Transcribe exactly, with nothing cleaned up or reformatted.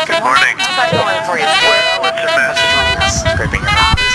Good morning. How's that going for you? Well, it's a mess. Scraping your mouth.